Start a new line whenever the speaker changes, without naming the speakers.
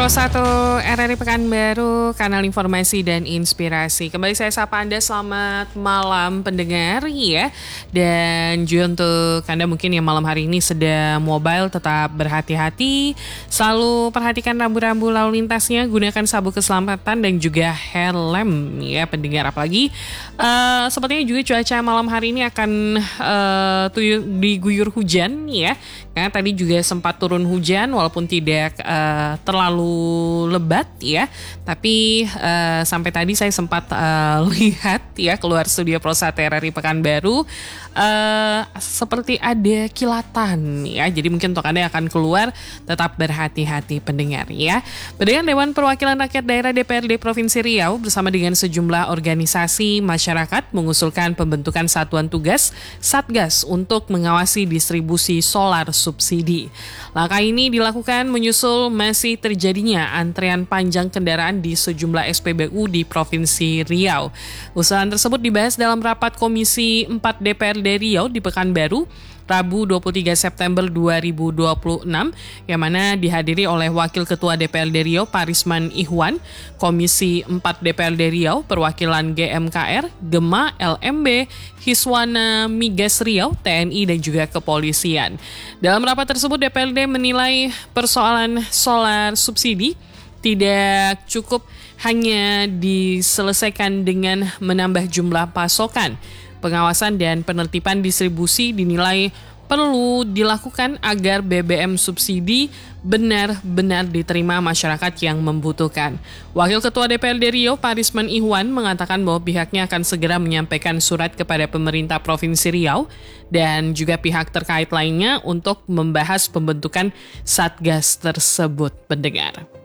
101 RRI Pekanbaru, kanal informasi dan inspirasi. Kembali saya sapa Anda, selamat malam pendengar ya. Dan juga untuk Anda mungkin yang malam hari ini sedang mobile, tetap berhati-hati. Selalu perhatikan rambu-rambu lalu lintasnya, gunakan sabuk keselamatan dan juga helm ya pendengar. Apalagi sepertinya juga cuaca malam hari ini akan diguyur hujan ya. Karena tadi juga sempat turun hujan walaupun tidak terlalu lebat ya, tapi sampai tadi saya sempat lihat ya keluar studio Prosat RRI Pekanbaru seperti ada kilatan ya, jadi mungkin untuk Anda yang akan keluar tetap berhati-hati pendengar ya. Pendengar, Dewan Perwakilan Rakyat Daerah DPRD Provinsi Riau bersama dengan sejumlah organisasi masyarakat mengusulkan pembentukan satuan tugas Satgas untuk mengawasi distribusi solar subsidi. Langkah ini dilakukan menyusul masih terjadinya antrean panjang kendaraan di sejumlah SPBU di Provinsi Riau. Usulan tersebut dibahas dalam rapat Komisi 4 DPRD Riau di Pekanbaru Rabu 23 September 2026 yang mana dihadiri oleh Wakil Ketua DPRD Riau Parisman Ihwan, Komisi 4 DPRD Riau, perwakilan GMKR, Gema, LMB, Hiswana Migas Riau, TNI dan juga kepolisian. Dalam rapat tersebut DPRD menilai persoalan solar subsidi tidak cukup hanya diselesaikan dengan menambah jumlah pasokan. Pengawasan dan penertiban distribusi dinilai perlu dilakukan agar BBM subsidi benar-benar diterima masyarakat yang membutuhkan. Wakil Ketua DPRD Riau Parisman Ihwan mengatakan bahwa pihaknya akan segera menyampaikan surat kepada pemerintah Provinsi Riau dan juga pihak terkait lainnya untuk membahas pembentukan Satgas tersebut pendengar.